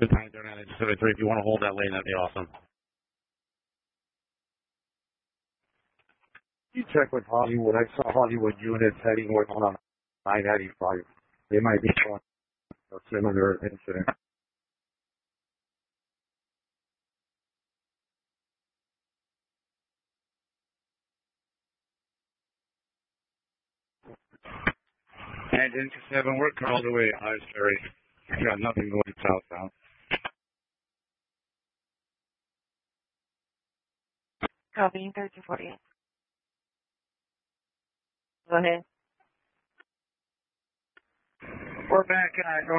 the 939 if you want to hold that lane, that'd be awesome. You check with Hollywood. I saw Hollywood units heading north on 995. They might be on a similar incident. And into 7, we're all the way at High Ferry. We got nothing going southbound. Copy, 1348. Go ahead. We're back at